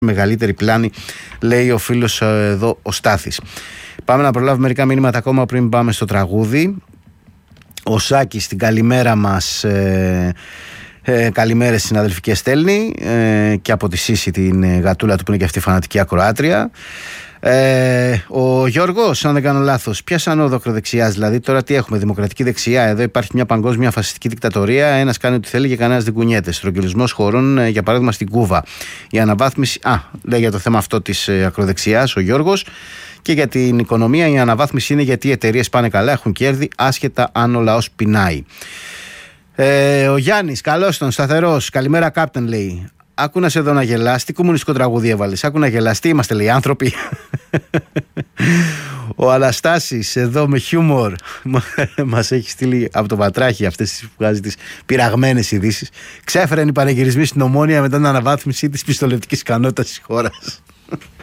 μεγαλύτερη πλάνη, λέει ο φίλος εδώ ο Στάθης. Πάμε να προλάβουμε μερικά μηνύματα ακόμα πριν πάμε στο τραγούδι. Ο Σάκης στην καλημέρα μας, καλημέρες συναδελφικές στέλνει, και από τη Σύση την γατούλα του που είναι και αυτή φανατική ακροάτρια. Ο Γιώργος, αν δεν κάνω λάθος, ποια σαν ακροδεξιάς δηλαδή? Τώρα τι έχουμε, δημοκρατική δεξιά? Εδώ υπάρχει μια παγκόσμια φασιστική δικτατορία. Ένας κάνει ό,τι θέλει και κανένας δεν κουνιέται. Στρογγυλισμός χωρών, για παράδειγμα στην Κούβα. Η αναβάθμιση. Λέει για το θέμα αυτό της ακροδεξιάς ο Γιώργος. Και για την οικονομία, η αναβάθμιση είναι γιατί οι εταιρείες πάνε καλά, έχουν κέρδη, άσχετα αν ο λαός πεινάει. Ο Γιάννης, καλώς τον, σταθερός. Καλημέρα, Κάπτεν, λέει. Άκου να σε δω να γελάς. Τι κομμουνιστικό τραγούδι έβαλες? Άκου να γελάς. Τι είμαστε, λέει, άνθρωποι? Ο Αναστάσης εδώ με χιούμορ μας έχει στείλει από το Πατράχι αυτές που βγάζει τις πειραγμένες ειδήσεις. Ξέφεραν οι πανηγυρισμοί στην Ομόνια μετά την αναβάθμιση της πιστοληπτικής ικανότητας της χώρας.